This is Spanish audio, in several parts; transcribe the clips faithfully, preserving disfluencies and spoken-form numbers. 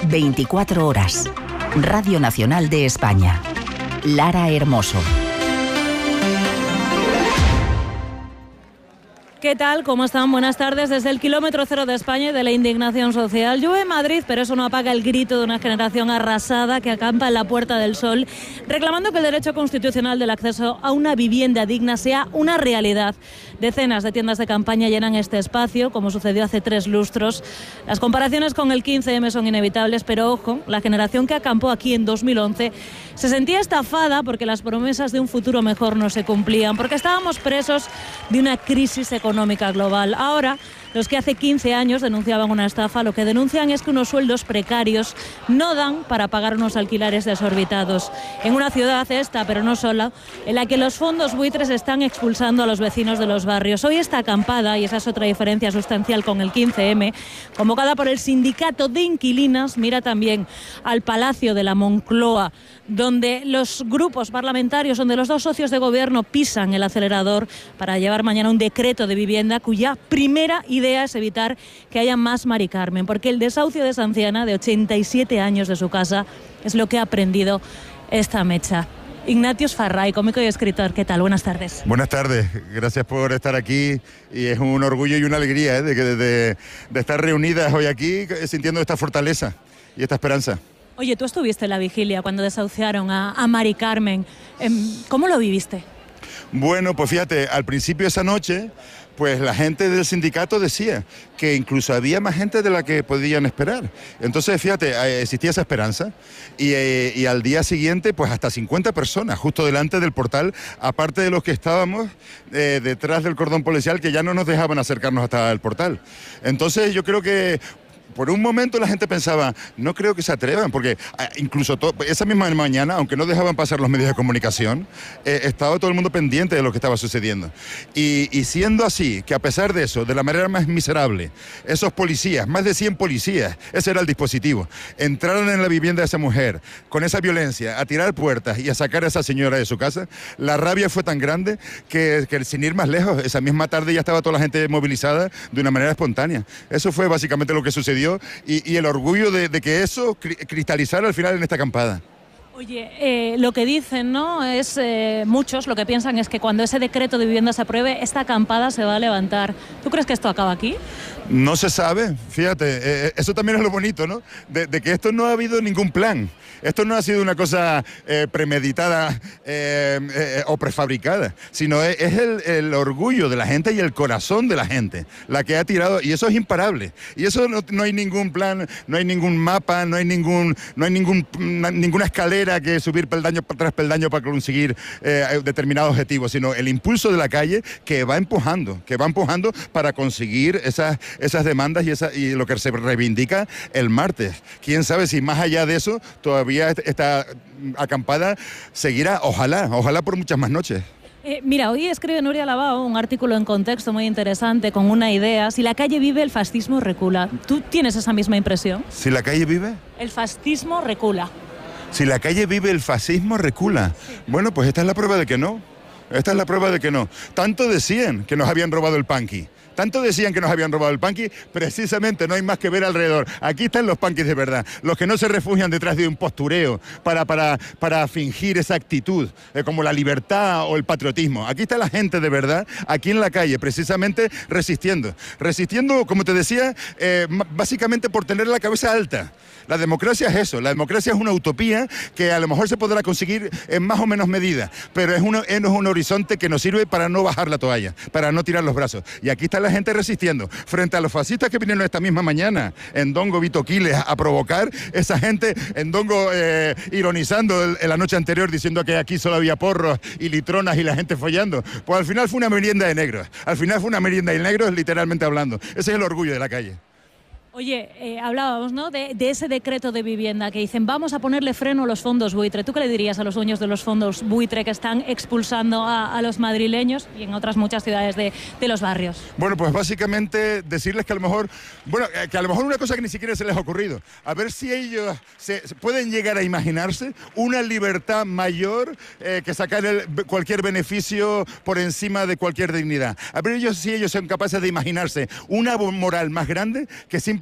veinticuatro horas. Radio Nacional de España. Lara Hermoso. ¿Qué tal? ¿Cómo están? Buenas tardes. Desde el kilómetro cero de España y de la indignación social. Llueve en Madrid, pero eso no apaga el grito de una generación arrasada que acampa en la Puerta del Sol, reclamando que el derecho constitucional del acceso a una vivienda digna sea una realidad. Decenas de tiendas de campaña llenan este espacio, como sucedió hace tres lustros. Las comparaciones con el quince eme son inevitables, pero ojo, la generación que acampó aquí en dos mil once se sentía estafada porque las promesas de un futuro mejor no se cumplían, porque estábamos presos de una crisis económica económica global. Ahora, los que hace quince años denunciaban una estafa, lo que denuncian es que unos sueldos precarios no dan para pagar unos alquileres desorbitados. En una ciudad esta, pero no sola, en la que los fondos buitres están expulsando a los vecinos de los barrios. Hoy esta acampada, y esa es otra diferencia sustancial con el quince eme, convocada por el sindicato de inquilinas, mira también al Palacio de la Moncloa, donde los grupos parlamentarios, donde los dos socios de gobierno pisan el acelerador para llevar mañana un decreto de vivienda cuya primera idea es evitar que haya más Mari Carmen, porque el desahucio de esa anciana de ochenta y siete años de su casa es lo que ha aprendido esta mecha. Ignatius Farray, cómico y escritor, ¿qué tal? Buenas tardes. Buenas tardes, gracias por estar aquí y es un orgullo y una alegría ¿eh? de, de, de, de estar reunidas hoy aquí sintiendo esta fortaleza y esta esperanza. Oye, tú estuviste en la vigilia cuando desahuciaron a, a Mari Carmen. ¿Cómo lo viviste? Bueno, pues fíjate, al principio esa noche, pues la gente del sindicato decía que incluso había más gente de la que podían esperar. Entonces, fíjate, existía esa esperanza y, eh, y al día siguiente, pues hasta cincuenta personas justo delante del portal, aparte de los que estábamos eh, detrás del cordón policial que ya no nos dejaban acercarnos hasta el portal. Entonces, yo creo que por un momento la gente pensaba, no creo que se atrevan, porque incluso to- esa misma mañana, aunque no dejaban pasar los medios de comunicación, eh, estaba todo el mundo pendiente de lo que estaba sucediendo. Y, y siendo así, que a pesar de eso, de la manera más miserable, esos policías, más de cien policías, ese era el dispositivo, entraron en la vivienda de esa mujer con esa violencia, a tirar puertas y a sacar a esa señora de su casa, la rabia fue tan grande que, que sin ir más lejos, esa misma tarde ya estaba toda la gente movilizada de una manera espontánea. Eso fue básicamente lo que sucedió. Y, y el orgullo de, de que eso cri- cristalizara al final en esta acampada. Oye, eh, lo que dicen, ¿no? Es eh, muchos lo que piensan es que cuando ese decreto de vivienda se apruebe, esta acampada se va a levantar. ¿Tú crees que esto acaba aquí? No se sabe, fíjate, eh, eso también es lo bonito, ¿no? De, de que esto no ha habido ningún plan. Esto no ha sido una cosa eh, premeditada eh, eh, o prefabricada, sino es, es el, el orgullo de la gente y el corazón de la gente la que ha tirado, y eso es imparable. Y eso no, no hay ningún plan, no hay ningún mapa, no hay ningún, no hay ningún, ninguna escalera que subir peldaño tras peldaño para conseguir eh, determinados objetivos, sino el impulso de la calle que va empujando, que va empujando para conseguir esas, esas demandas y, esa, y lo que se reivindica el martes. Quién sabe si más allá de eso todavía esta acampada seguirá, ojalá, ojalá por muchas más noches. Eh, mira, hoy escribe Nuria Lavao un artículo en Contexto muy interesante con una idea. Si la calle vive, el fascismo recula. ¿Tú tienes esa misma impresión? ¿Si la calle vive? El fascismo recula. Si la calle vive, el fascismo recula. Sí. Bueno, pues esta es la prueba de que no. Esta es la prueba de que no. Tanto decían que nos habían robado el punky. Tanto decían que nos habían robado el punky, precisamente no hay más que ver alrededor. Aquí están los punkis de verdad, los que no se refugian detrás de un postureo para, para, para fingir esa actitud, eh, como la libertad o el patriotismo. Aquí está la gente de verdad, aquí en la calle, precisamente resistiendo. Resistiendo, como te decía, eh, básicamente por tener la cabeza alta. La democracia es eso, la democracia es una utopía que a lo mejor se podrá conseguir en más o menos medida, pero es, una, es un horizonte que nos sirve para no bajar la toalla, para no tirar los brazos. Y aquí está la gente resistiendo frente a los fascistas que vinieron esta misma mañana en Dongo Vito Quiles a provocar, esa gente en Dongo eh, ironizando el, en la noche anterior diciendo que aquí solo había porros y litronas y la gente follando. Pues al final fue una merienda de negros, al final fue una merienda de negros literalmente hablando. Ese es el orgullo de la calle. Oye, eh, hablábamos, ¿no?, de, de ese decreto de vivienda que dicen vamos a ponerle freno a los fondos buitre. ¿Tú qué le dirías a los dueños de los fondos buitre que están expulsando a, a los madrileños y en otras muchas ciudades de, de los barrios? Bueno, pues básicamente decirles que a lo mejor, bueno, que a lo mejor una cosa que ni siquiera se les ha ocurrido, a ver si ellos se, se pueden llegar a imaginarse una libertad mayor eh, que sacar el, cualquier beneficio por encima de cualquier dignidad. A ver ellos si ellos son capaces de imaginarse una moral más grande que simplemente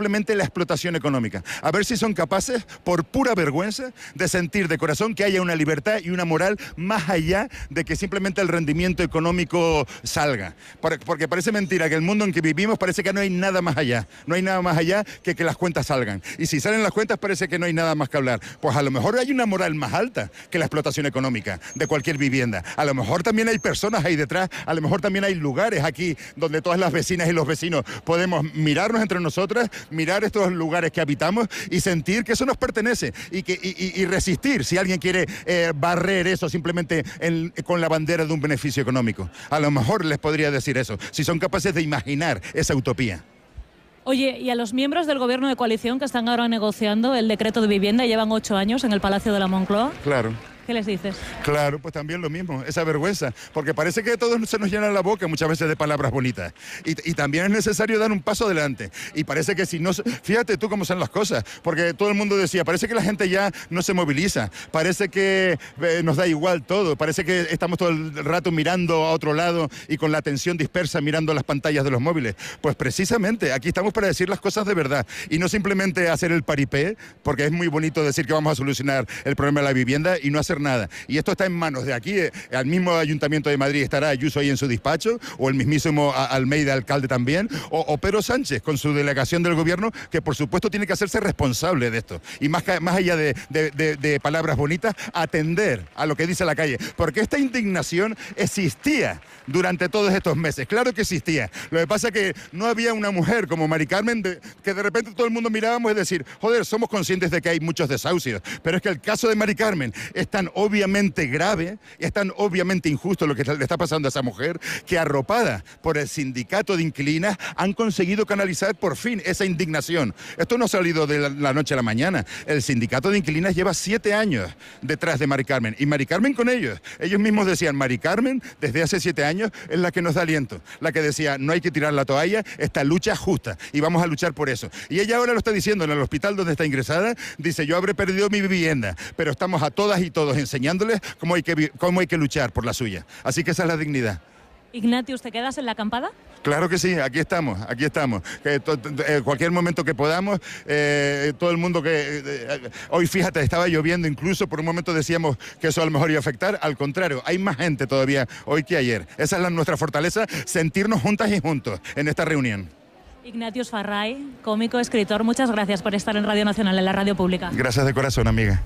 simplemente la explotación económica. A ver si son capaces, por pura vergüenza, de sentir de corazón que haya una libertad y una moral más allá de que simplemente el rendimiento económico salga. Porque parece mentira que el mundo en que vivimos parece que no hay nada más allá. No hay nada más allá que que las cuentas salgan. Y si salen las cuentas parece que no hay nada más que hablar. Pues a lo mejor hay una moral más alta que la explotación económica de cualquier vivienda. A lo mejor también hay personas ahí detrás, a lo mejor también hay lugares aquí donde todas las vecinas y los vecinos podemos mirarnos entre nosotras, mirar estos lugares que habitamos y sentir que eso nos pertenece y, que, y, y resistir si alguien quiere eh, barrer eso simplemente en, con la bandera de un beneficio económico. A lo mejor les podría decir eso, si son capaces de imaginar esa utopía. Oye, y a los miembros del gobierno de coalición que están ahora negociando el decreto de vivienda, llevan ocho años en el Palacio de la Moncloa. Claro. ¿Qué les dices? Claro, pues también lo mismo, esa vergüenza, porque parece que a todos se nos llena la boca muchas veces de palabras bonitas y, y también es necesario dar un paso adelante y parece que si no, fíjate tú cómo son las cosas, porque todo el mundo decía, parece que la gente ya no se moviliza, parece que eh, nos da igual todo, parece que estamos todo el rato mirando a otro lado y con la atención dispersa mirando las pantallas de los móviles. Pues precisamente aquí estamos para decir las cosas de verdad y no simplemente hacer el paripé, porque es muy bonito decir que vamos a solucionar el problema de la vivienda y no hacer nada. Y esto está en manos de aquí, eh, al mismo Ayuntamiento de Madrid estará Ayuso ahí en su despacho, o el mismísimo Almeida, alcalde también, o, o Pedro Sánchez con su delegación del gobierno, que por supuesto tiene que hacerse responsable de esto. Y más, más allá de, de, de, de palabras bonitas, atender a lo que dice la calle. Porque esta indignación existía durante todos estos meses, claro que existía. Lo que pasa es que no había una mujer como Mari Carmen de, que de repente todo el mundo mirábamos y decir, joder, somos conscientes de que hay muchos desahucios, pero es que el caso de Mari Carmen es tan obviamente grave, es tan obviamente injusto lo que le está pasando a esa mujer, que arropada por el sindicato de inquilinas han conseguido canalizar por fin esa indignación. Esto no ha salido de la, la noche a la mañana. El sindicato de inquilinas lleva siete años detrás de Mari Carmen y Mari Carmen con ellos. Ellos mismos decían, Mari Carmen desde hace siete años es la que nos da aliento, la que decía, no hay que tirar la toalla, esta lucha es justa y vamos a luchar por eso. Y ella ahora lo está diciendo en el hospital donde está ingresada, dice, yo habré perdido mi vivienda, pero estamos a todas y todos enseñándoles cómo hay que, cómo hay que luchar por la suya. Así que esa es la dignidad. Ignatius, ¿te quedas en la acampada? Claro que sí, aquí estamos, aquí estamos. Que to, to, eh, cualquier momento que podamos, eh, todo el mundo que... Eh, hoy, fíjate, estaba lloviendo, incluso por un momento decíamos que eso a lo mejor iba a afectar. Al contrario, hay más gente todavía hoy que ayer. Esa es la, nuestra fortaleza, sentirnos juntas y juntos en esta reunión. Ignatius Farray, cómico, escritor, muchas gracias por estar en Radio Nacional, en la radio pública. Gracias de corazón, amiga.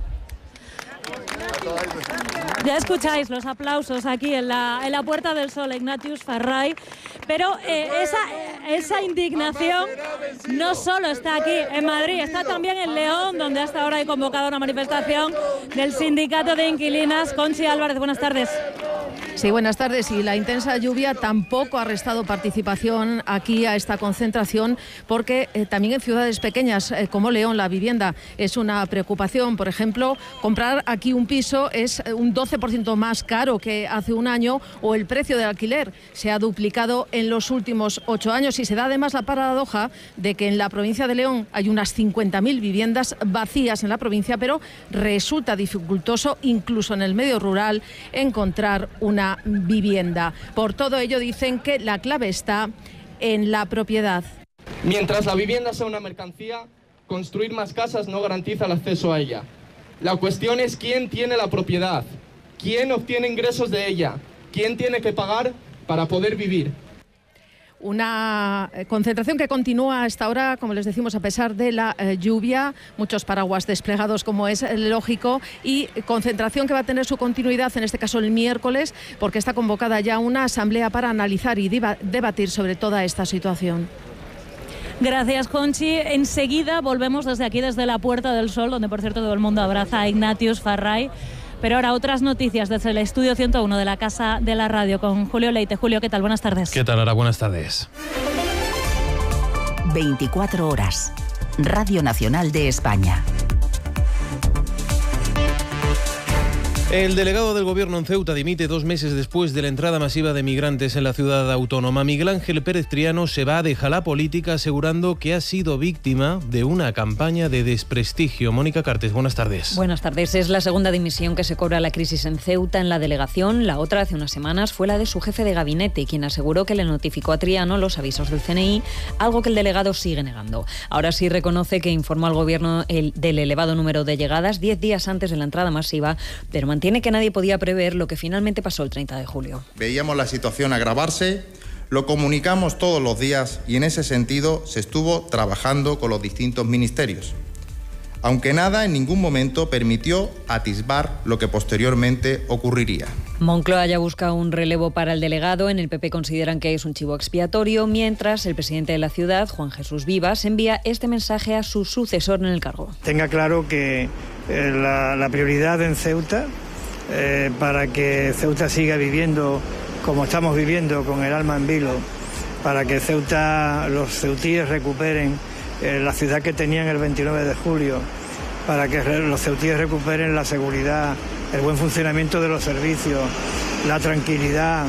Ya escucháis los aplausos aquí en la, en la Puerta del Sol, Ignatius Farray, pero eh, esa, esa indignación no solo está aquí en Madrid, está también en León, donde hasta ahora hay convocado una manifestación del sindicato de inquilinas. Conchi Álvarez, buenas tardes. Sí, buenas tardes. Y la intensa lluvia tampoco ha restado participación aquí a esta concentración, porque eh, también en ciudades pequeñas eh, como León la vivienda es una preocupación. Por ejemplo, comprar aquí un piso es un doce por ciento más caro que hace un año, o el precio del alquiler se ha duplicado en los últimos ocho años. Y se da además la paradoja de que en la provincia de León hay unas cincuenta mil viviendas vacías en la provincia, pero resulta dificultoso, incluso en el medio rural, encontrar una vivienda. Por todo ello dicen que la clave está en la propiedad. Mientras la vivienda sea una mercancía, construir más casas no garantiza el acceso a ella. La cuestión es quién tiene la propiedad, quién obtiene ingresos de ella, quién tiene que pagar para poder vivir. Una concentración que continúa hasta ahora, como les decimos, a pesar de la eh, lluvia, muchos paraguas desplegados como es lógico, y concentración que va a tener su continuidad, en este caso el miércoles, porque está convocada ya una asamblea para analizar y debatir sobre toda esta situación. Gracias, Conchi. Enseguida volvemos desde aquí, desde la Puerta del Sol, donde por cierto todo el mundo abraza a Ignatius Farray. Pero ahora otras noticias desde el estudio ciento uno de la Casa de la Radio con Julio Leite. Julio, ¿qué tal? Buenas tardes. ¿Qué tal, Lara? Buenas tardes. veinticuatro horas. Radio Nacional de España. El delegado del Gobierno en Ceuta dimite dos meses después de la entrada masiva de migrantes en la ciudad autónoma. Miguel Ángel Pérez Triano se va de la política asegurando que ha sido víctima de una campaña de desprestigio. Mónica Cartes, buenas tardes. Buenas tardes. Es la segunda dimisión que se cobra la crisis en Ceuta en la delegación. La otra, hace unas semanas, fue la de su jefe de gabinete, quien aseguró que le notificó a Triano los avisos del C N I, algo que el delegado sigue negando. Ahora sí reconoce que informó al Gobierno el, del elevado número de llegadas diez días antes de la entrada masiva, pero mantiene que nadie podía prever lo que finalmente pasó el treinta de julio. Veíamos la situación agravarse, lo comunicamos todos los días y en ese sentido se estuvo trabajando con los distintos ministerios, aunque nada en ningún momento permitió atisbar lo que posteriormente ocurriría. Moncloa ya busca un relevo para el delegado. En el P P consideran que es un chivo expiatorio, mientras el presidente de la ciudad, Juan Jesús Vivas, envía este mensaje a su sucesor en el cargo. Tenga claro que eh, la, la prioridad en Ceuta, eh, para que Ceuta siga viviendo como estamos viviendo, con el alma en vilo, para que Ceuta, los ceutíes recuperen eh, la ciudad que tenían el veintinueve de julio, para que los ceutíes recuperen la seguridad, el buen funcionamiento de los servicios, la tranquilidad,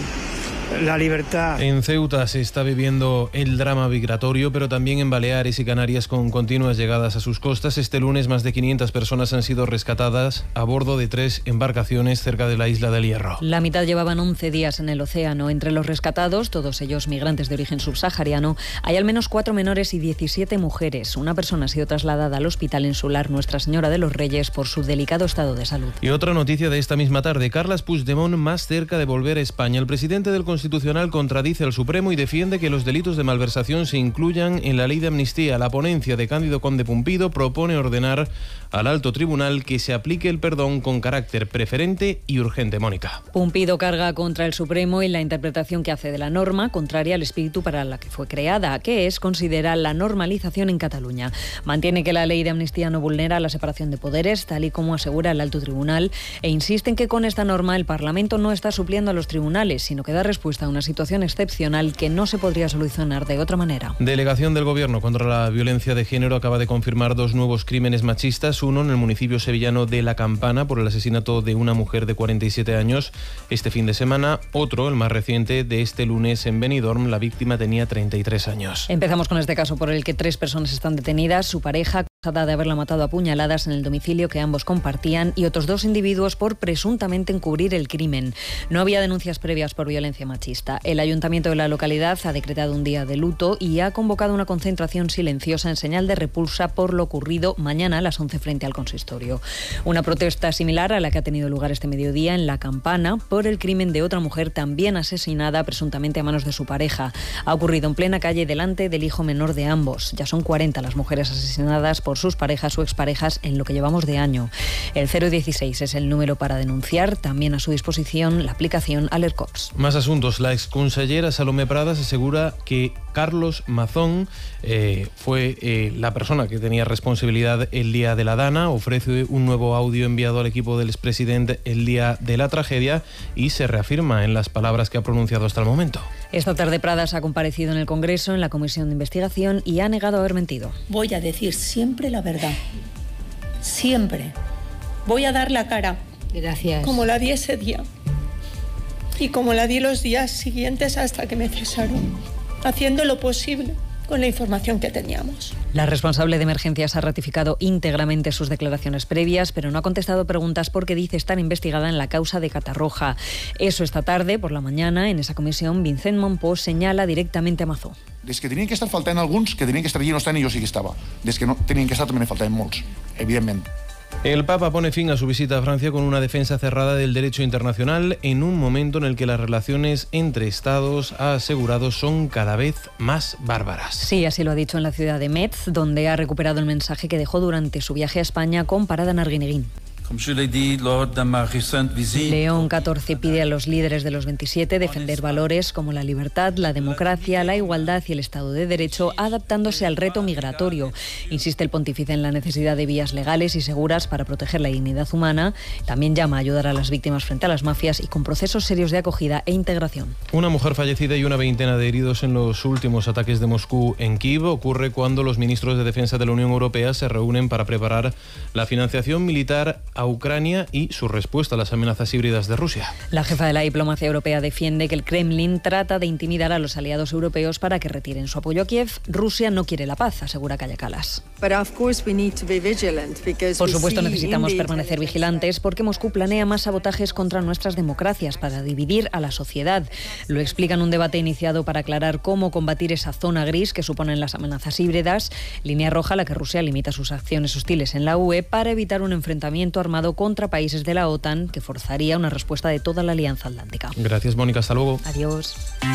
la libertad. En Ceuta se está viviendo el drama migratorio, pero también en Baleares y Canarias, con continuas llegadas a sus costas. Este lunes más de quinientas personas han sido rescatadas a bordo de tres embarcaciones cerca de la isla del Hierro. La mitad llevaban once días en el océano. Entre los rescatados, todos ellos migrantes de origen subsahariano, hay al menos cuatro menores y diecisiete mujeres. Una persona ha sido trasladada al hospital insular Nuestra Señora de los Reyes por su delicado estado de salud. Y otra noticia de esta misma tarde: Carles Puigdemont más cerca de volver a España. El presidente del Constitucional contradice al Supremo y defiende que los delitos de malversación se incluyan en la ley de amnistía. La ponencia de Cándido Conde Pumpido propone ordenar al alto tribunal que se aplique el perdón con carácter preferente y urgente. Mónica. Pumpido carga contra el Supremo en la interpretación que hace de la norma, contraria al espíritu para la que fue creada, que es considerar la normalización en Cataluña. Mantiene que la ley de amnistía no vulnera la separación de poderes, tal y como asegura el alto tribunal, e insiste en que con esta norma el Parlamento no está supliendo a los tribunales, sino que da respuesta a una situación excepcional que no se podría solucionar de otra manera. Delegación del Gobierno contra la violencia de género acaba de confirmar dos nuevos crímenes machistas, uno en el municipio sevillano de La Campana por el asesinato de una mujer de cuarenta y siete años este fin de semana, otro, el más reciente, de este lunes en Benidorm. La víctima tenía treinta y tres años. Empezamos con este caso por el que tres personas están detenidas: su pareja, acusada de haberla matado a puñaladas en el domicilio que ambos compartían, y otros dos individuos por presuntamente encubrir el crimen. No había denuncias previas por violencia machista. El ayuntamiento de la localidad ha decretado un día de luto y ha convocado una concentración silenciosa en señal de repulsa por lo ocurrido mañana a las once frente al consistorio. Una protesta similar a la que ha tenido lugar este mediodía en La Campana por el crimen de otra mujer también asesinada presuntamente a manos de su pareja. Ha ocurrido en plena calle delante del hijo menor de ambos. Ya son cuarenta las mujeres asesinadas por sus parejas o exparejas en lo que llevamos de año. El cero dieciséis es el número para denunciar. También a su disposición la aplicación AlertCops. Más asuntos. La exconsellera Salomé Pradas asegura que Carlos Mazón eh, fue eh, la persona que tenía responsabilidad el día de la Dana. Ofrece un nuevo audio enviado al equipo del expresidente el día de la tragedia y se reafirma en las palabras que ha pronunciado hasta el momento. Esta tarde Pradas ha comparecido en el Congreso, en la Comisión de Investigación, y ha negado haber mentido. Voy a decir siempre la verdad. Siempre. Voy a dar la cara. Gracias. Como la di ese día. Y como la di los días siguientes hasta que me cesaron, haciendo lo posible con la información que teníamos. La responsable de emergencias ha ratificado íntegramente sus declaraciones previas, pero no ha contestado preguntas porque dice estar investigada en la causa de Catarroja. Eso esta tarde, por la mañana, en esa comisión, Vincent Monpós señala directamente a Mazó. Des que tenien que estar faltant alguns, que tenien que estar allí no estan i jo sí que estava. Des que no tenien que estar també ne faltaven molts, evidentment. El Papa pone fin a su visita a Francia con una defensa cerrada del derecho internacional en un momento en el que las relaciones entre Estados, ha asegurado, son cada vez más bárbaras. Sí, así lo ha dicho en la ciudad de Metz, donde ha recuperado el mensaje que dejó durante su viaje a España con parada en Arguineguín. León catorce pide a los líderes de los veintisiete defender valores como la libertad, la democracia, la igualdad y el Estado de Derecho, adaptándose al reto migratorio. Insiste el pontífice en la necesidad de vías legales y seguras para proteger la dignidad humana. También llama a ayudar a las víctimas frente a las mafias y con procesos serios de acogida e integración. Una mujer fallecida y una veintena de heridos en los últimos ataques de Moscú en Kiev ocurre cuando los ministros de Defensa de la Unión Europea se reúnen para preparar la financiación militar a Ucrania y su respuesta a las amenazas híbridas de Rusia. La jefa de la diplomacia europea defiende que el Kremlin trata de intimidar a los aliados europeos para que retiren su apoyo a Kiev. Rusia no quiere la paz, asegura Kaja Kallas. Por supuesto, necesitamos permanecer vigilantes porque Moscú planea más sabotajes contra nuestras democracias para dividir a la sociedad. Lo explica en un debate iniciado para aclarar cómo combatir esa zona gris que suponen las amenazas híbridas, línea roja a la que Rusia limita sus acciones hostiles en la U E para evitar un enfrentamiento armado contra países de la OTAN que forzaría una respuesta de toda la Alianza Atlántica. Gracias, Mónica. Hasta luego. Adiós.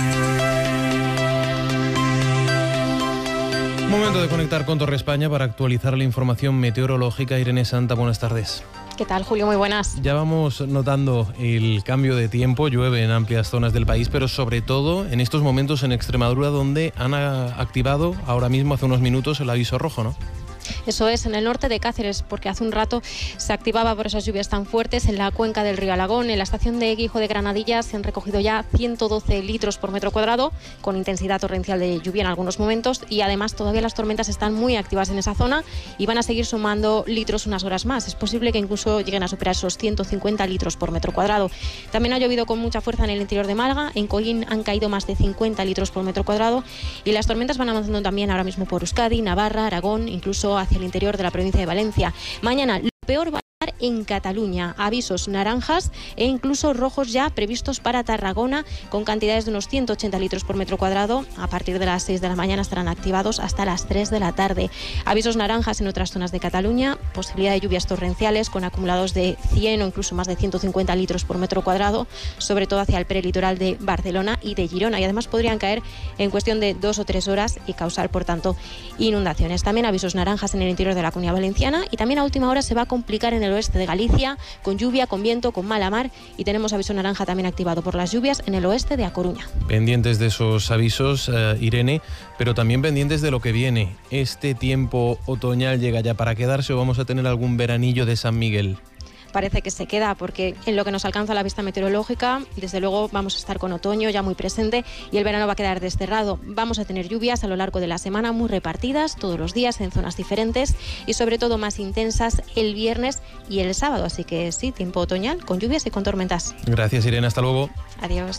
Momento de conectar con Torre España para actualizar la información meteorológica. Irene Santa, buenas tardes. ¿Qué tal, Julio? Muy buenas. Ya vamos notando el cambio de tiempo, llueve en amplias zonas del país, pero sobre todo en estos momentos en Extremadura, donde han activado ahora mismo, hace unos minutos, el aviso rojo, ¿no? Eso es, en el norte de Cáceres, porque hace un rato se activaba por esas lluvias tan fuertes en la cuenca del río Alagón. En la estación de Guijo de Granadilla se han recogido ya ciento doce litros por metro cuadrado, con intensidad torrencial de lluvia en algunos momentos, y además todavía las tormentas están muy activas en esa zona y van a seguir sumando litros unas horas más. Es posible que incluso lleguen a superar esos ciento cincuenta litros por metro cuadrado. También ha llovido con mucha fuerza en el interior de Málaga. En Coín han caído más de cincuenta litros por metro cuadrado y las tormentas van avanzando también ahora mismo por Euskadi, Navarra, Aragón, incluso hacia el interior de la provincia de Valencia. Mañana lo peor va a estar en Cataluña, avisos naranjas e incluso rojos ya previstos para Tarragona, con cantidades de unos ciento ochenta litros por metro cuadrado. A partir de las seis de la mañana estarán activados hasta las tres de la tarde. Avisos naranjas en otras zonas de Cataluña, posibilidad de lluvias torrenciales con acumulados de cien o incluso más de ciento cincuenta litros por metro cuadrado, sobre todo hacia el prelitoral de Barcelona y de Girona, y además podrían caer en cuestión de dos o tres horas y causar, por tanto, inundaciones. También avisos naranjas en el interior de la Comunidad Valenciana, y también a última hora se va a complicar en el oeste de Galicia, con lluvia, con viento, con mala mar, y tenemos aviso naranja también activado por las lluvias en el oeste de A Coruña. Pendientes de esos avisos, uh, Irene, pero también pendientes de lo que viene. ¿Este tiempo otoñal llega ya para quedarse o vamos a tener algún veranillo de San Miguel? Parece que se queda, porque en lo que nos alcanza la vista meteorológica, desde luego vamos a estar con otoño ya muy presente y el verano va a quedar desterrado. Vamos a tener lluvias a lo largo de la semana muy repartidas, todos los días en zonas diferentes y sobre todo más intensas el viernes y el sábado. Así que sí, tiempo otoñal con lluvias y con tormentas. Gracias, Irene. Hasta luego. Adiós.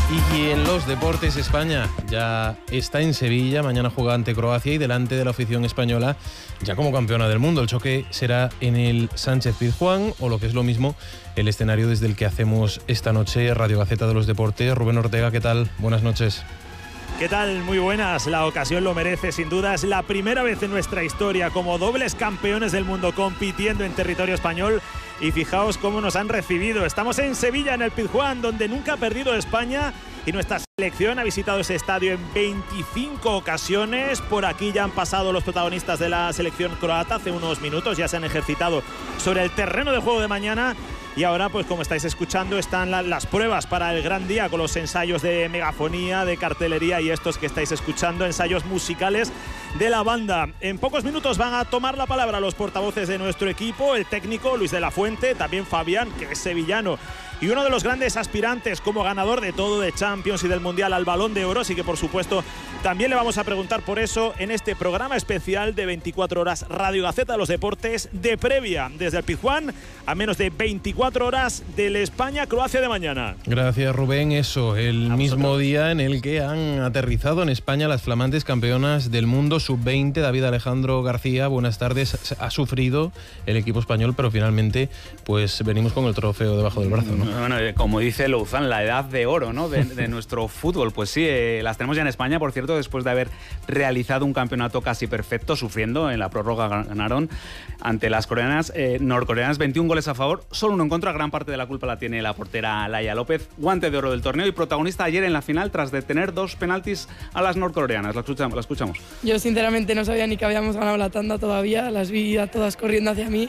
Y en los deportes, España ya está en Sevilla, mañana juega ante Croacia y delante de la afición española ya como campeona del mundo. El choque será en el Sánchez Pizjuán, o lo que es lo mismo, el escenario desde el que hacemos esta noche Radio Gaceta de los Deportes. Rubén Ortega, ¿qué tal? Buenas noches. ¿Qué tal? Muy buenas. La ocasión lo merece, sin duda. Es la primera vez en nuestra historia como dobles campeones del mundo compitiendo en territorio español. Y fijaos cómo nos han recibido. Estamos en Sevilla, en el Pizjuán, donde nunca ha perdido España. Y nuestra selección ha visitado ese estadio en veinticinco ocasiones. Por aquí ya han pasado los protagonistas de la selección croata hace unos minutos. Ya se han ejercitado sobre el terreno de juego de mañana. Y ahora, pues como estáis escuchando, están la, las pruebas para el gran día con los ensayos de megafonía, de cartelería y estos que estáis escuchando, ensayos musicales de la banda. En pocos minutos van a tomar la palabra los portavoces de nuestro equipo, el técnico Luis de la Fuente, también Fabián, que es sevillano y uno de los grandes aspirantes como ganador de todo, de Champions y del Mundial, al Balón de Oro. Así que, por supuesto, también le vamos a preguntar por eso en este programa especial de veinticuatro horas Radio Gaceta de los Deportes de previa desde el Pizjuán a menos de veinticuatro horas del España-Croacia de mañana. Gracias, Rubén. Eso, el mismo día en el que han aterrizado en España las flamantes campeonas del mundo sub veinte. David Alejandro García, buenas tardes. Ha sufrido el equipo español, pero finalmente pues venimos con el trofeo debajo del brazo, ¿no? Bueno, como dice Louzán, la edad de oro, ¿no? de, de nuestro fútbol. Pues sí, eh, las tenemos ya en España, por cierto, después de haber realizado un campeonato casi perfecto, sufriendo. En la prórroga ganaron ante las coreanas, eh, norcoreanas, veintiún goles a favor, solo uno en contra. Gran parte de la culpa la tiene la portera Laia López, guante de oro del torneo y protagonista ayer en la final tras detener dos penaltis a las norcoreanas. La escuchamos, la escuchamos. Yo sinceramente no sabía ni que habíamos ganado la tanda todavía, las vi a todas corriendo hacia mí.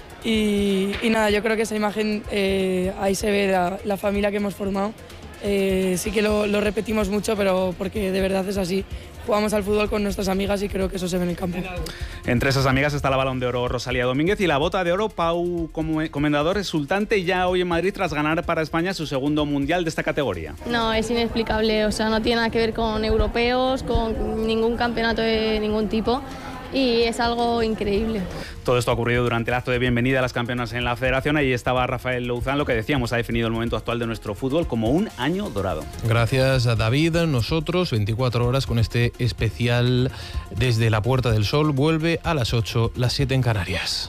Y, y nada, yo creo que esa imagen, eh, ahí se ve la, la familia que hemos formado. Eh, sí que lo, lo repetimos mucho, pero porque de verdad es así. Jugamos al fútbol con nuestras amigas y creo que eso se ve en el campo. Entre esas amigas está la Balón de Oro Rosalía Domínguez y la Bota de Oro Pau Comendador, resultante ya hoy en Madrid tras ganar para España su segundo mundial de esta categoría. No, es inexplicable, o sea, no tiene nada que ver con europeos, con ningún campeonato de ningún tipo. y es algo increíble. Todo esto ha ocurrido durante el acto de bienvenida a las campeonas en la federación. Ahí estaba Rafael Louzán. Lo que decíamos, ha definido el momento actual de nuestro fútbol como un año dorado. Gracias a David. Nosotros, veinticuatro horas con este especial desde la Puerta del Sol. Vuelve a las ocho, las siete en Canarias.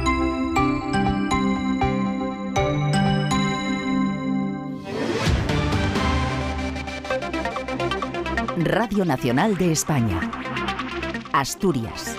Radio Nacional de España. Asturias.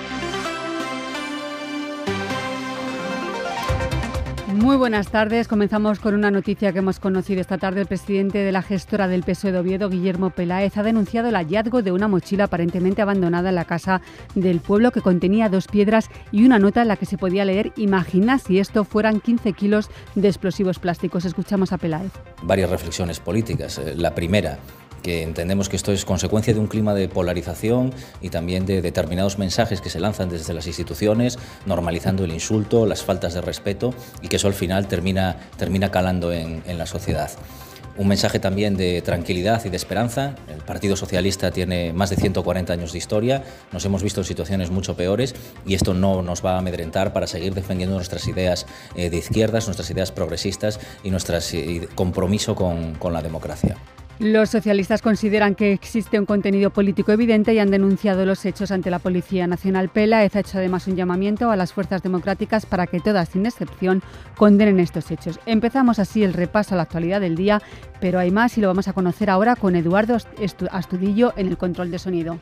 Muy buenas tardes. Comenzamos con una noticia que hemos conocido esta tarde. El presidente de la gestora del P S O E de Oviedo, Guillermo Peláez, ha denunciado el hallazgo de una mochila aparentemente abandonada en la casa del pueblo que contenía dos piedras y una nota en la que se podía leer: imagina si esto fueran quince kilos de explosivos plásticos. Escuchamos a Peláez. Varias reflexiones políticas. La primera, que entendemos que esto es consecuencia de un clima de polarización y también de determinados mensajes que se lanzan desde las instituciones, normalizando el insulto, las faltas de respeto, y que eso al final termina, termina calando en, en la sociedad. Un mensaje también de tranquilidad y de esperanza. El Partido Socialista tiene más de ciento cuarenta años de historia, nos hemos visto en situaciones mucho peores y esto no nos va a amedrentar para seguir defendiendo nuestras ideas eh, de izquierdas, nuestras ideas progresistas y nuestro eh, compromiso con, con la democracia. Los socialistas consideran que existe un contenido político evidente y han denunciado los hechos ante la Policía Nacional. Peláez ha hecho además un llamamiento a las fuerzas democráticas para que todas, sin excepción, condenen estos hechos. Empezamos así el repaso a la actualidad del día, pero hay más y lo vamos a conocer ahora con Eduardo Astudillo en el control de sonido.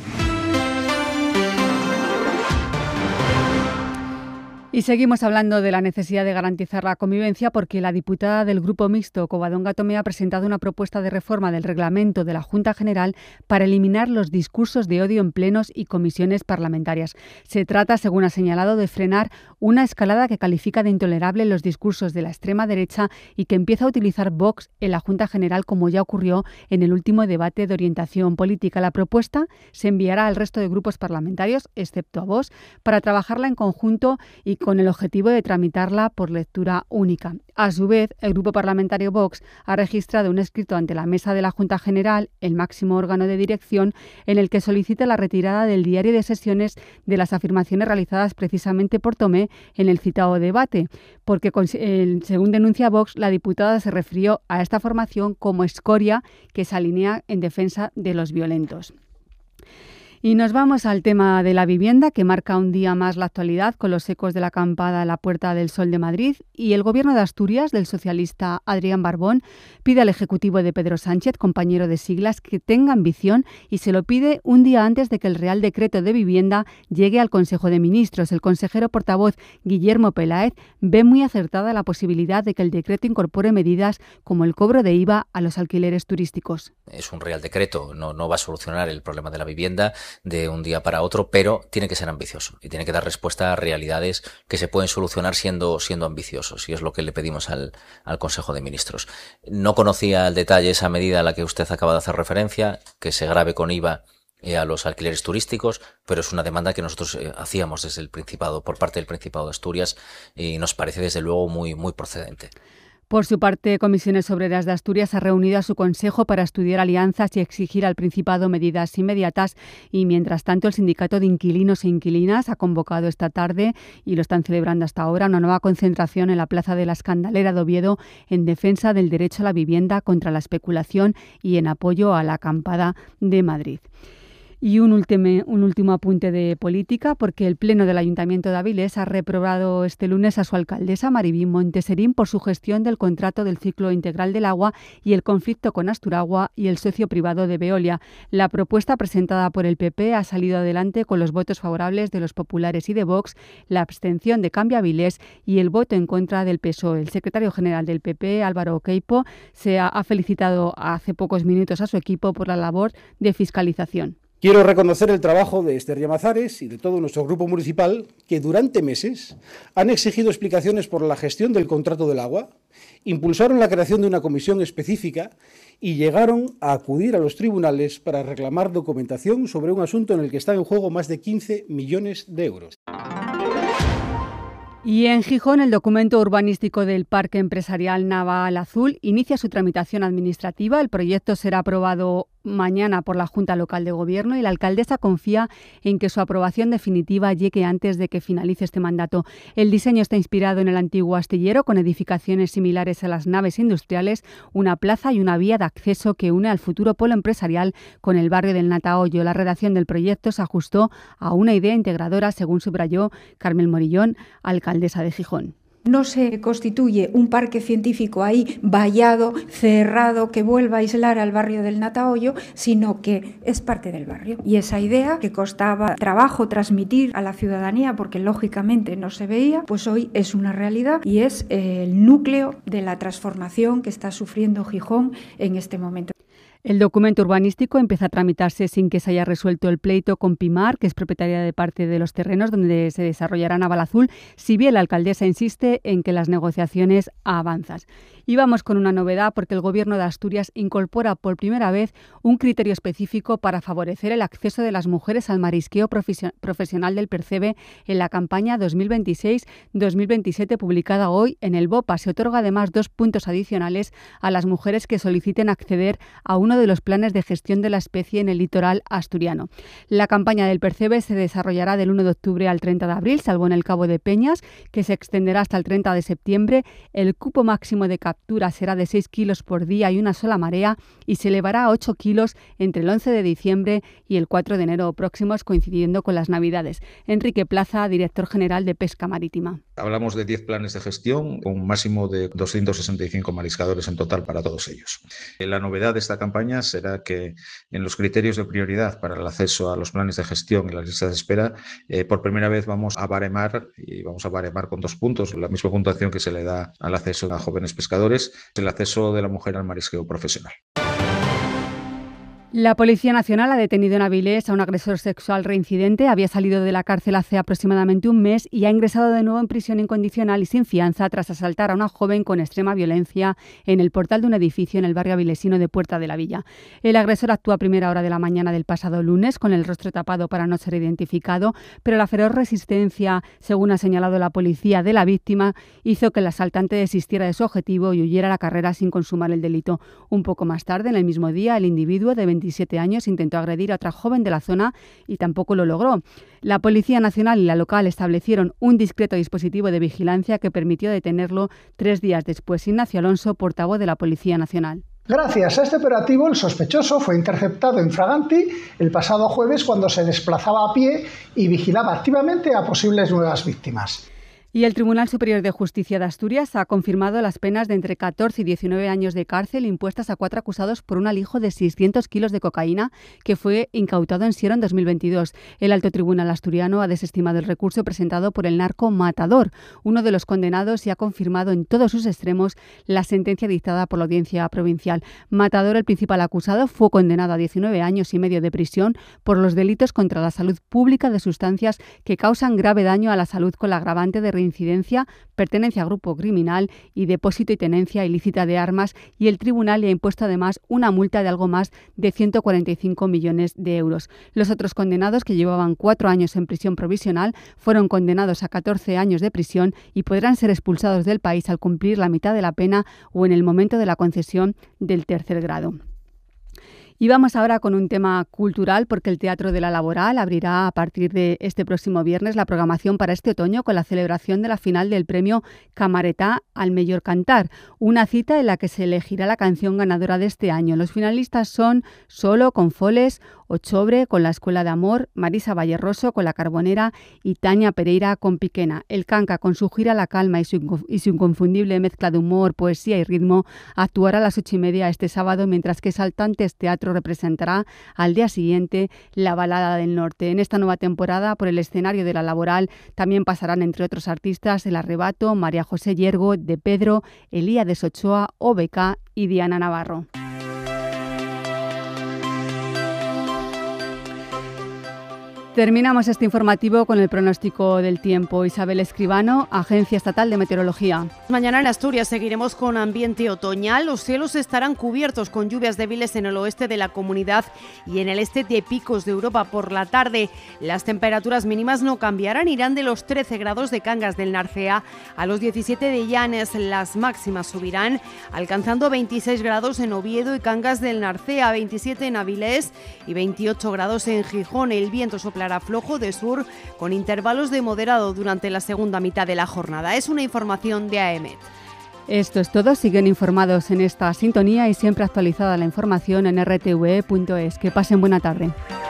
Y seguimos hablando de la necesidad de garantizar la convivencia porque la diputada del Grupo Mixto, Covadonga Tomé, ha presentado una propuesta de reforma del reglamento de la Junta General para eliminar los discursos de odio en plenos y comisiones parlamentarias. Se trata, según ha señalado, de frenar una escalada que califica de intolerable los discursos de la extrema derecha y que empieza a utilizar Vox en la Junta General, como ya ocurrió en el último debate de orientación política. La propuesta se enviará al resto de grupos parlamentarios, excepto a Vox, para trabajarla en conjunto y con el objetivo de tramitarla por lectura única. A su vez, el Grupo Parlamentario Vox ha registrado un escrito ante la Mesa de la Junta General, el máximo órgano de dirección, en el que solicita la retirada del diario de sesiones de las afirmaciones realizadas precisamente por Tomé en el citado debate, porque, según denuncia Vox, la diputada se refirió a esta formación como escoria que se alinea en defensa de los violentos. Y nos vamos al tema de la vivienda, que marca un día más la actualidad con los ecos de la acampada a la Puerta del Sol de Madrid. Y el Gobierno de Asturias, del socialista Adrián Barbón, pide al Ejecutivo de Pedro Sánchez, compañero de siglas, que tenga ambición y se lo pide un día antes de que el Real Decreto de Vivienda llegue al Consejo de Ministros. El consejero portavoz Guillermo Peláez ve muy acertada la posibilidad de que el decreto incorpore medidas como el cobro de I V A a los alquileres turísticos. Es un Real Decreto, no, no va a solucionar el problema de la vivienda de un día para otro, pero tiene que ser ambicioso y tiene que dar respuesta a realidades que se pueden solucionar siendo, siendo ambiciosos, y es lo que le pedimos al, al Consejo de Ministros. No conocía al detalle esa medida a la que usted acaba de hacer referencia, que se grave con I V A eh, a los alquileres turísticos, pero es una demanda que nosotros eh, hacíamos desde el Principado, por parte del Principado de Asturias, y nos parece desde luego muy, muy procedente. Por su parte, Comisiones Obreras de Asturias ha reunido a su consejo para estudiar alianzas y exigir al Principado medidas inmediatas, y mientras tanto el Sindicato de Inquilinos e Inquilinas ha convocado esta tarde, y lo están celebrando hasta ahora, una nueva concentración en la Plaza de la Escandalera de Oviedo en defensa del derecho a la vivienda, contra la especulación y en apoyo a la acampada de Madrid. Y un último, un último apunte de política, porque el Pleno del Ayuntamiento de Avilés ha reprobado este lunes a su alcaldesa, Maribí Monteserín, por su gestión del contrato del ciclo integral del agua y el conflicto con Asturagua y el socio privado de Veolia. La propuesta presentada por el P P ha salido adelante con los votos favorables de los populares y de Vox, la abstención de Cambio Avilés y el voto en contra del P S O E. El secretario general del P P, Álvaro Queipo, se ha, ha felicitado hace pocos minutos a su equipo por la labor de fiscalización. Quiero reconocer el trabajo de Esther Llamazares y de todo nuestro grupo municipal, que durante meses han exigido explicaciones por la gestión del contrato del agua, impulsaron la creación de una comisión específica y llegaron a acudir a los tribunales para reclamar documentación sobre un asunto en el que están en juego más de quince millones de euros. Y en Gijón, el documento urbanístico del Parque Empresarial Naval Azul inicia su tramitación administrativa. El proyecto será aprobado mañana por la Junta Local de Gobierno y la alcaldesa confía en que su aprobación definitiva llegue antes de que finalice este mandato. El diseño está inspirado en el antiguo astillero, con edificaciones similares a las naves industriales, una plaza y una vía de acceso que une al futuro polo empresarial con el barrio del Natahoyo. La redacción del proyecto se ajustó a una idea integradora, según subrayó Carmen Morillón, alcaldesa de Gijón. No se constituye un parque científico ahí vallado, cerrado, que vuelva a aislar al barrio del Natahoyo, sino que es parte del barrio. Y esa idea, que costaba trabajo transmitir a la ciudadanía porque lógicamente no se veía, pues hoy es una realidad y es el núcleo de la transformación que está sufriendo Gijón en este momento. El documento urbanístico empieza a tramitarse sin que se haya resuelto el pleito con Pimar, que es propietaria de parte de los terrenos donde se desarrollará Navalazul, si bien la alcaldesa insiste en que las negociaciones avanzan. Y vamos con una novedad, porque el Gobierno de Asturias incorpora por primera vez un criterio específico para favorecer el acceso de las mujeres al marisqueo profesional del Percebe en la campaña dos mil veintiséis dos mil veintisiete publicada hoy en el BOPA. Se otorga además dos puntos adicionales a las mujeres que soliciten acceder a uno de los planes de gestión de la especie en el litoral asturiano. La campaña del Percebe se desarrollará del uno de octubre al treinta de abril, salvo en el Cabo de Peñas, que se extenderá hasta el treinta de septiembre. El cupo máximo de captura será de seis kilos por día y una sola marea, y se elevará a ocho kilos entre el once de diciembre y el cuatro de enero próximos, coincidiendo con las Navidades. Enrique Plaza, director general de Pesca Marítima. Hablamos de diez planes de gestión, con un máximo de doscientos sesenta y cinco mariscadores en total para todos ellos. La novedad de esta campaña será que en los criterios de prioridad para el acceso a los planes de gestión y las listas de espera, eh, por primera vez vamos a baremar, y vamos a baremar con dos puntos, la misma puntuación que se le da al acceso a jóvenes pescadores, el acceso de la mujer al marisqueo profesional. La Policía Nacional ha detenido en Avilés a un agresor sexual reincidente. Había salido de la cárcel hace aproximadamente un mes y ha ingresado de nuevo en prisión incondicional y sin fianza tras asaltar a una joven con extrema violencia en el portal de un edificio en el barrio avilesino de Puerta de la Villa. El agresor actuó a primera hora de la mañana del pasado lunes con el rostro tapado para no ser identificado, pero la feroz resistencia, según ha señalado la policía, de la víctima hizo que el asaltante desistiera de su objetivo y huyera a la carrera sin consumar el delito. Un poco más tarde, en el mismo día, el individuo de veintisiete años intentó agredir a otra joven de la zona y tampoco lo logró. La Policía Nacional y la local establecieron un discreto dispositivo de vigilancia que permitió detenerlo tres días después. Ignacio Alonso, portavoz de la Policía Nacional. Gracias a este operativo, el sospechoso fue interceptado en Fraganti el pasado jueves cuando se desplazaba a pie y vigilaba activamente a posibles nuevas víctimas. Y el Tribunal Superior de Justicia de Asturias ha confirmado las penas de entre catorce y diecinueve años de cárcel impuestas a cuatro acusados por un alijo de seiscientos kilos de cocaína que fue incautado en Siero en dos mil veintidós. El Alto Tribunal asturiano ha desestimado el recurso presentado por el narco Matador, uno de los condenados, y ha confirmado en todos sus extremos la sentencia dictada por la Audiencia Provincial. Matador, el principal acusado, fue condenado a diecinueve años y medio de prisión por los delitos contra la salud pública de sustancias que causan grave daño a la salud, con la agravante de reincidencia, pertenencia a grupo criminal y depósito y tenencia ilícita de armas, y el tribunal le ha impuesto además una multa de algo más de ciento cuarenta y cinco millones de euros. Los otros condenados, que llevaban cuatro años en prisión provisional, fueron condenados a catorce años de prisión y podrán ser expulsados del país al cumplir la mitad de la pena o en el momento de la concesión del tercer grado. Y vamos ahora con un tema cultural, porque el Teatro de la Laboral abrirá a partir de este próximo viernes la programación para este otoño con la celebración de la final del premio Camaretá al Mellor Cantar, una cita en la que se elegirá la canción ganadora de este año. Los finalistas son Solo con Foles, Ochobre con La Escuela de Amor, Marisa Vallerroso con La Carbonera y Tania Pereira con Piquena. El Canca, con su gira La Calma y su, y su inconfundible mezcla de humor, poesía y ritmo, actuará a las ocho y media este sábado, mientras que Saltantes Teatro representará al día siguiente La Balada del Norte. En esta nueva temporada, por el escenario de la Laboral, también pasarán, entre otros artistas, El Arrebato, María José Yergo, De Pedro, Elías Ochoa, O B K y Diana Navarro. Terminamos este informativo con el pronóstico del tiempo. Isabel Escribano, Agencia Estatal de Meteorología. Mañana en Asturias seguiremos con ambiente otoñal. Los cielos estarán cubiertos con lluvias débiles en el oeste de la comunidad y en el este de picos de Europa por la tarde. Las temperaturas mínimas no cambiarán, irán de los trece grados de Cangas del Narcea a los diecisiete de Llanes. Las máximas subirán, alcanzando veintiséis grados en Oviedo y Cangas del Narcea, veintisiete en Avilés y veintiocho grados en Gijón. El viento soplará flojo de sur con intervalos de moderado durante la segunda mitad de la jornada. Es una información de A E M E T. Esto es todo. Siguen informados en esta sintonía y siempre actualizada la información en r t v e punto es. Que pasen buena tarde.